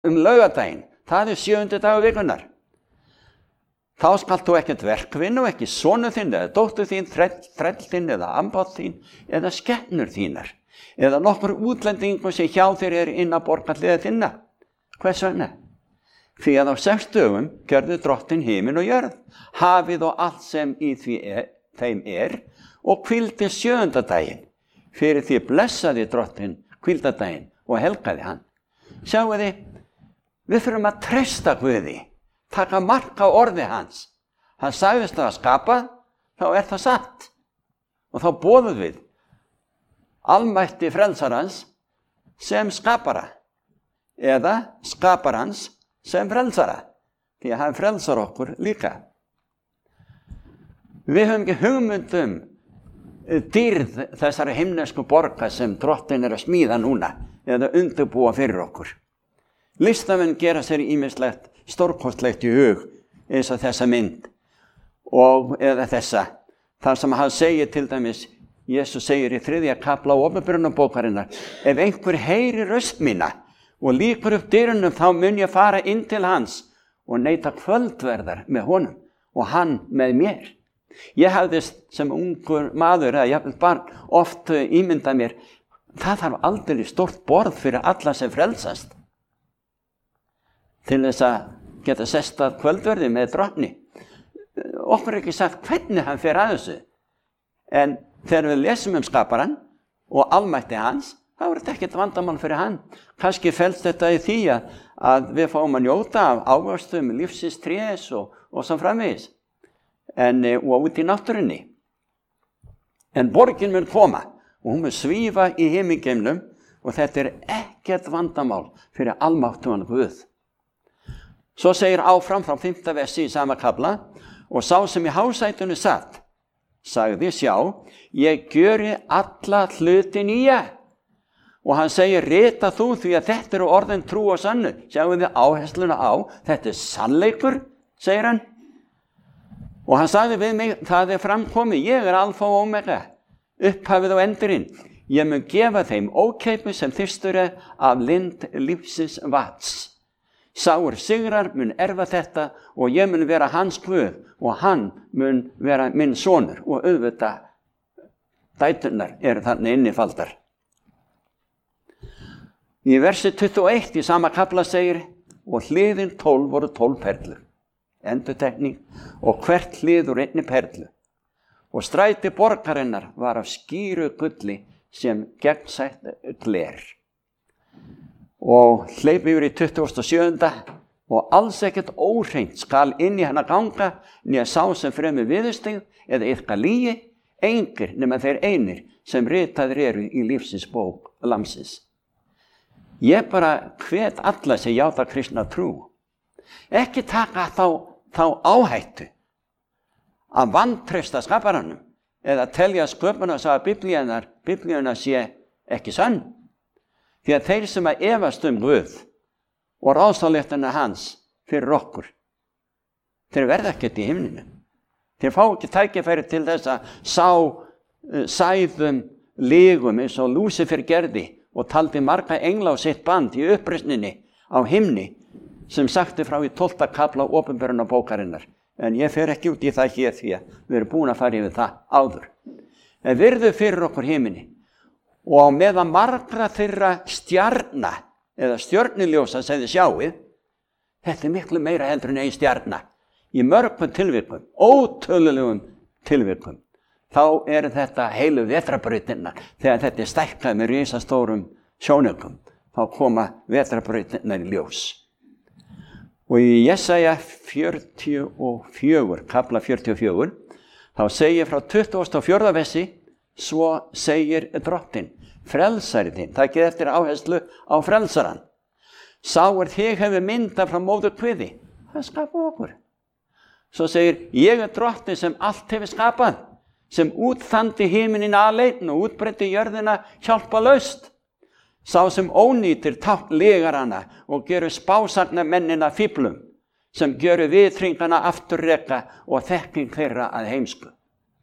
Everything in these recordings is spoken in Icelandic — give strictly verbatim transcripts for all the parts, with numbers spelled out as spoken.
um laugardaginn, það er sjöundi dagur vikunnar. Þá skalt þú ekkert verkvinna og ekki sonur þinn eða dóttur þín, þræll þinn eða ambátt þín eða skepnur þínar eða nokkur útlendingur sem hjá þér er inn að borgarliða þinna. Hvers vegna? Því að á sex dögum gjörðu Drottinn himin og jörð, hafið og allt sem í því er, þeim er og hvíldi sjöunda daginn. Fyrir því blessaði Drottinn hvíldadaginn og helgaði hann. Sjáu þið, við þurfum að treysta Guði, taka mark á orði hans. Hann sagðist það að skapa, þá er það satt. Og þá boðum við almætti frelsarans sem skapara eða skaparans sem frelsara, því að hann frelsar okkur líka. Við höfum ekki hugmyndum dýrð þessari himnesku borga sem Drottinn er að smíða núna eða undirbúa fyrir okkur. Listamenn gera sér ýmislegt stórkostlegt í hug eins og þessa mynd og eða þessa. Þar sem hann segir til dæmis, Jesús segir í þriðja kafla Åpenbarunarbókarinnar, ef einhver heyrir röst mína og lýkur upp dyrunum, þá mun ég fara inn til hans og neita kvöldverðar með honum og hann með mér. Ég hafði sem ungur maður eða jafnvel barn oft ímyndað mér, það þarf aldrei stórt borð fyrir alla sem frelsast til þess að geta sest að kvöldverði með drottni. Okkur er ekki sagt hvernig hann fer að þessu, en þegar við lesum um skaparan og almætti hans, þá er þetta ekkert vandamál fyrir hann. Kannski felst þetta í því að við fáum að njóta af ávöxtum lífsins trés og, og svo framvegis, en, og út í náttúrunni. En borgin mun koma og hún mun svífa í himingeimnum og þetta er ekkert vandamál fyrir almáttugan Guð. Svo segir áfram frá fimmta versi í sama kafla, og sá sem í hásætinu satt, sagði sjá, ég gjöri alla hluti nýja. Og hann segir, rita þú því að þetta eru orðin trú og sannu. Sjáum við áhersluna á, þetta er sannleikur, segir hann. Og hann sagði við mig, það er framkomið, ég er alfa og omega, upphafið og endurinn. Ég mun gefa þeim ókeypis sem þyrstur er af lind lífsins vats. Sáur sigrar mun erfa þetta og ég mun vera hans Guð og hann mun vera minn sonur og auðvitað dæturnar eru þarna innifaldar. Í versi tuttugu og eitt í sama kafla segir, og hliðin tólf voru tólf perlur, endurtekning, og hvert hlið úr einni perlu. Og stræti borgarinnar var af skýru gulli sem gegnsætt gler. Og hleyp yfir í tuttugasta og sjöunda, og alls ekkert óhreint skal inn í hana ganga, né sá sem fremur viðurstig eða yfka lígi, engir nema þeir einir sem ritaðir eru í lífsins bók lamsins. Ég bara hvet alla sem játa kristna trú. Ekki taka þá, þá áhættu að vantreysta skaparanum eða telja sköpunarsaga biblíunnar, biblíunnar sé ekki sann. Því að þeir sem að efast um Guð og ráðsáléttina hans fyrir okkur, þeir verða ekkert í himninu. Þeir fá ekki tækifæri til þess að sá uh, sæðum lygum eins og Lúsifer gerði og taldi marga engla á sitt band í uppreisninni á himni sem sagti frá í tólfta kafla Åpenbarunarbókarinnar. En ég fer ekki út í það hér því að við erum búin að fara yfir það áður. En virðu fyrir okkur himini og á meðan margra þeirra stjarna eða stjörnuljósa sem þið sjáið, þetta er miklu meira heldur en ein stjarna. Í mörgum tilvikum, ótölulegum tilvikum, þá er þetta heilu vetrarbrautirnar. Þegar þetta er stækkað með risastórum sjónaukum, þá koma vetrarbrautirnar í ljós. Og í Jesaja fjörutíu og fjögur, kafla fjörutíu og fjögur, þá segir frá tuttugasta og fjórða versi, svo segir Drottinn, frelsari þinn, það ekki eftir áherslu á frelsaran. Sá er þig hefur mynda frá móður kviði, það skapa okkur. Svo segir, ég er Drottinn sem allt hefur skapað, sem útþandi himinin aleinn og útbreiddi jörðina hjálpalaust. Sá sem ónýtir tákn legarana og gerur spásagna mennina fíflum, sem gerur viðhringana afturreka og þekking þeirra að heimsku.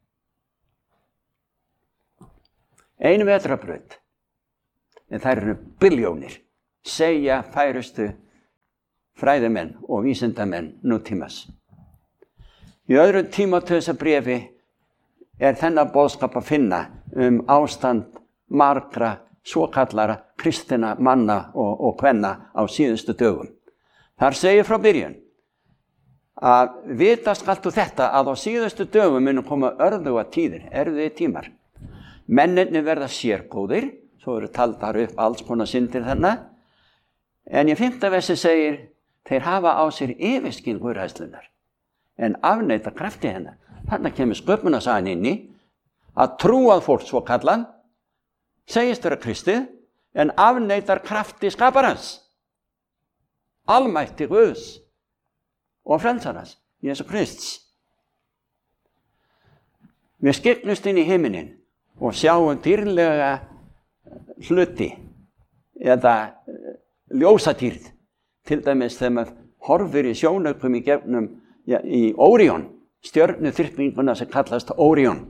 Ein vetrarbraut, en þær eru billjónir, segja færustu fræðimenn og vísindamenn nútímas. Í öðru Tímóteusarbréfi er þennan boðskap að finna um ástand margra svokallara kristinna manna og, og kvenna á síðustu dögum. Þar segir frá byrjun að vita skaltu þetta að á síðustu dögum munu koma örðuga tíðir, erfiðir tímar. Mennirnir verða sérgóðir, svo eru taldar upp alls konar syndir þarna, en í fimmta versi segir þeir hafa á sér yfirskyn guðræðslunnar en afneita krafti hennar. Þarna kemur sköpunarsagan inn í að trúað fólk svo kallan segist vera kristið en afneitar krafti skaparans, almætti Guðs og frelsarans, Jesú Krists. Við skyggnumst inn í himinin og sjáum dýrlega hluti eða ljósatýrð, til dæmis þegar maður horfir í sjónaukum í gefnum ja, í Órion, stjörnuþyrpinguna sem kallast Órion.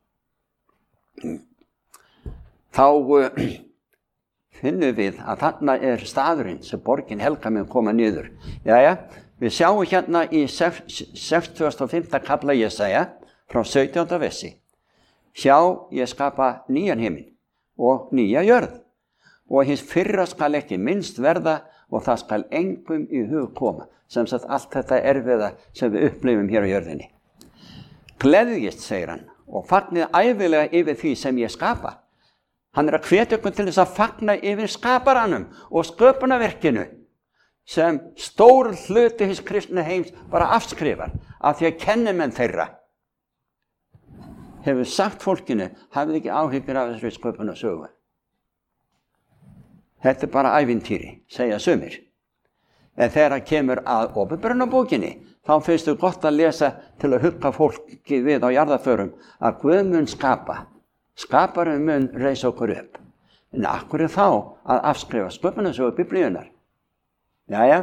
Þá uh, finnum við að þarna er staðurinn sem borgin helga mun koma niður. Jæja, við sjáum hérna í sextugasta og fimmta kafla Jesaja frá sautjánda versi. Sjá, ég skapa nýjan himinn og nýja jörð og hins fyrra skal ekki minnst verða og það skal engum í hug koma. Sem sagt allt þetta erfiða sem við upplifum hér á jörðinni. Gleðjist, segir hann, og fagnið ævilega yfir því sem ég skapa. Hann er að hvetja okkur til þess að fagna yfir skaparanum og sköpunarverkinu sem stór hluti hins kristna heims bara afskrifar af því að kennimenn þeirra hefur sagt fólkinu, hafið ekki áhyggjur af þessari sköpunarsögu. Þetta er bara ævintýri, segja sumir. En þegar það kemur að Opinberunarbókinni, þá finnst þau gott að lesa til að hugga fólki við á jarðarförum að Guð mun skapa. Skaparinn mun reisa okkur upp. En akkur er þá að afskrifa sköpunarsögu Biblíunnar? Jæja.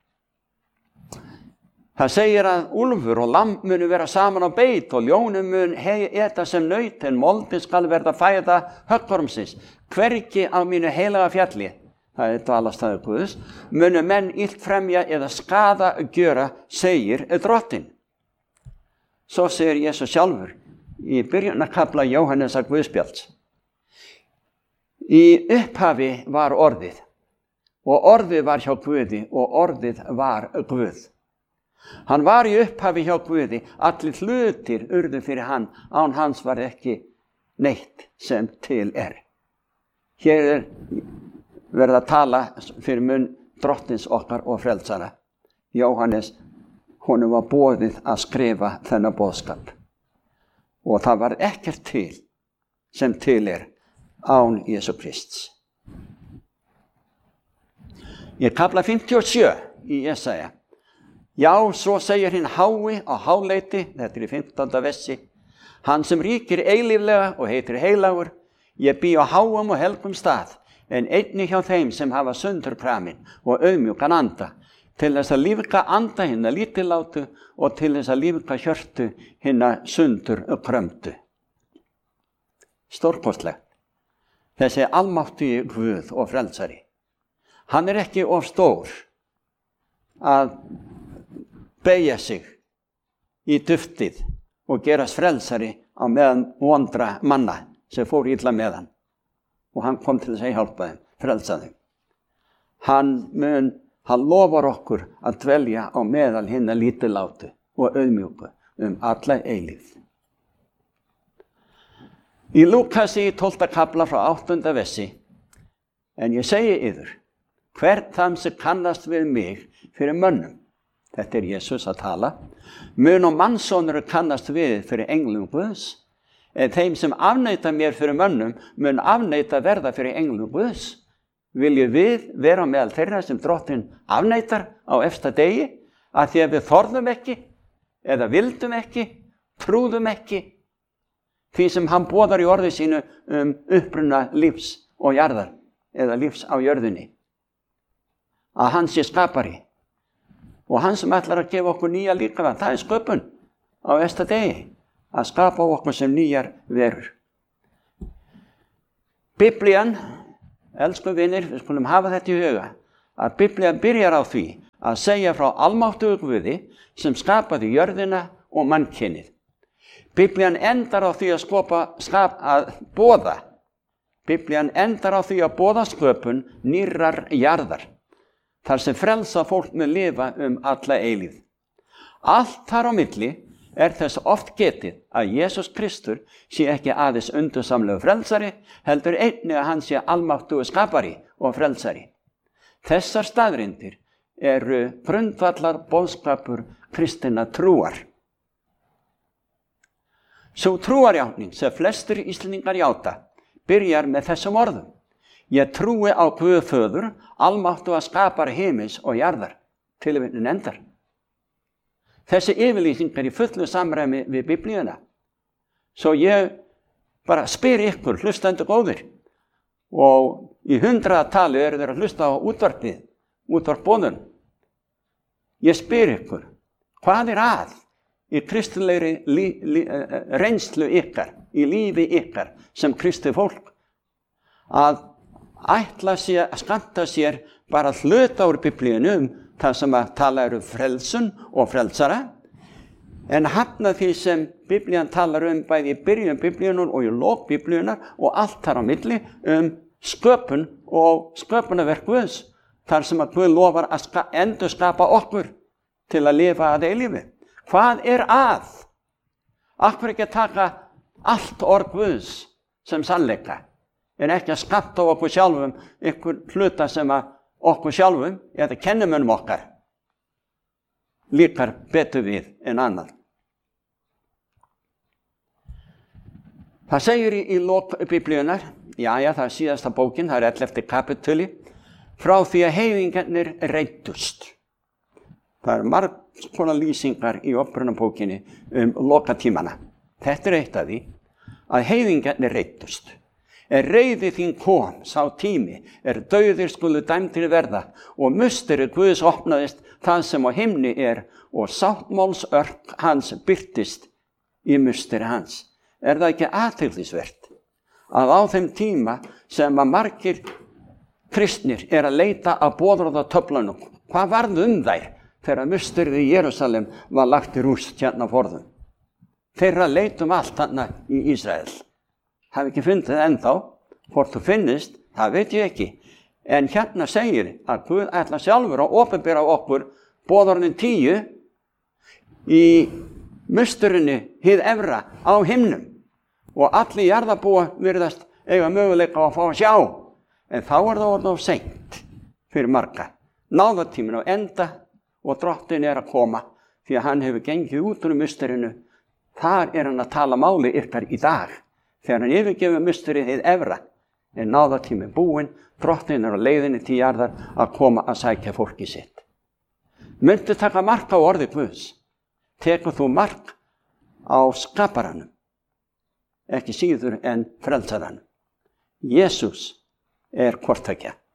Það segir að úlfur og lamb munu vera saman á beit og ljónum mun eta sem naut en moldin skal verða fæða höggormsins. Hvergi á mínu heilaga fjalli, það er dvalarstaður Guðs, munu menn illt fremja eða skada gjöra, segir drottinn. Svo segir Jesús sjálfur í byrjunarkafla Jóhannesar Guðspjalls. Í upphafi var orðið og orðið var hjá Guði og orðið var Guð. Hann var í upphafi hjá Guði, allir hlutir urðu fyrir hann, án hans var ekki neitt sem til er. Hér er verið að tala fyrir munn drottins okkar og frelsara. Jóhannes, honum var boðið að skrifa þennan boðskap. Og það var ekkert til sem til er án Jesú Krists. Í kafla fimmtíu og sjö í Jesaja. Já, svo segir hinn hái á háleiti, þetta er í fimmtánda versi, hann sem ríkir eilíflega og heitir heilagur, ég bý á háum og helgum stað, en einnig hjá þeim sem hafa sundurkramin og auðmjúkan anda, til þess að lífga anda hinna lítillátu og til þess að lífga hjörtu hinna sundur krömdu. Stórkostlegt. Þessi almáttugi Guð og frelsari. Hann er ekki of stór að beygja sig í duftið og gerast frelsari á meðan vondra manna sem fór illa með hann. Og hann kom til þess að hjálpa þeim, frelsa þeim. Hann mun, hann lofar okkur að dvelja á meðal hinna lítillátu og auðmjúku um alla eilífð. Í Lúkasi í tólfta kafla frá áttunda versi, en ég segi yður, hvert þann sem kannast við mig fyrir mönnum, þetta er Jesús að tala, mun og mannsónur kannast við fyrir englum Guðs, en þeim sem afneita mér fyrir mönnum mun afneita verða fyrir englum Guðs. Viljum við vera meðal þeirra sem drottinn afneitar á efsta degi, að því að við þorðum ekki, eða vildum ekki, trúðum ekki, því sem hann boðar í orði sínu um uppruna lífs og jarðar, eða lífs á jörðinni. Að hann sé skapari. Og hann sem ætlar að gefa okkur nýja líkamann, það er sköpun á efsta degi, að skapa okkur sem nýjar verur. Biblían, elsku vinir, við skulum hafa þetta í huga, að Biblían byrjar á því að segja frá almáttugu Guði sem skapaði jörðina og mannkynið. Biblían endar á því að skopa, skap, að boða. Biblían endar á því að boða sköpun nýrrar jarðar, þar sem frelsa fólk með lifa um alla eilíð. Allt þar á milli er þess oft getið að Jesús Kristur sé ekki aðeins undursamlegu frelsari, heldur einnig að hann sé almáttugu skapari og frelsari. Þessar staðreyndir eru grundvallar boðskapur kristinna trúar. Sú trúarjátning sem flestir Íslendingar játa byrjar með þessum orðum: Ég trúi á Guð föður, almáttuga skapara himins og jarðar. Tilvitnun endar. Þessi yfirlýsing er í fullu samræmi við Biblíuna. Svo ég bara spyr ykkur, hlustendur góðir, og í hundraðatali eru þeir að hlusta á útvarpið, útvarpboðun. Ég spyr ykkur, hvað er að í kristilegri lí, lí, reynslu ykkar, í lífi ykkar sem kristið fólk, að ætla sér, að skammta sér bara hluta úr Biblíunu um það sem að tala um frelsun og frelsara, en hafna því sem Biblían talar um bæði í byrjun Biblíunar og í lok Biblíunar og allt þar á milli um sköpun og sköpunarverk Guðs, þar sem að Guð lofar að ska, endur skapa okkur til að lifa að eilífi. Hvað er að? Af hverju ekki að taka allt orð Guðs sem sannleika, en ekki að skapta á okkur sjálfum ykkur hluta sem að okkur sjálfum, eða kennimönnum okkar, líkar betur við en annað. Það segir í, í lok Biblíunar, já, já, það er síðasta bókin, það er ellefti kapituli, frá því að heiðingarnir reiddust. Það er margs konar lýsingar í upprunabókinni um lokatímana. Þetta er eitt af því að heiðingarnir reiddust. Er reiði þín kom, sá tími, er dauðir skulu dæmdir verða og musteri Guðs opnaðist það sem á himni er og sáttmálsörk hans birtist í musteri hans. Er það ekki athyglisvert að á þeim tíma sem að margir kristnir er að leita að boðorðatöflunum, hvað varð um þær þegar musterið í Jerúsalem var lagt í rúst hérna forðum? Þeirra leitum allt þarna í Ísrael. Hafi ekki fundið ennþá, hvort þú finnist, það veit ég ekki. En hérna segir að Guð ætla sjálfur að opinbera okkur boðorðin tíu í musturinni hið efra á himnum. Og allir jarðarbúa virðast eiga möguleika að fá að sjá. En þá er það orðið of seint fyrir marga. Náðartíminn á enda og drottinn er að koma því að hann hefur gengið út úr musturinu. Þar er hann að tala máli ykkar í dag. Þegar hann yfirgefur musturinn hið efra, er náðartíminn búinn, drottinn er á leiðinni til jarðar að koma að sækja fólki sitt. Myndu taka mark á orði Guðs, tekur þú mark á skaparanum, ekki síður en frelsaranum. Jesús er hvorttveggja.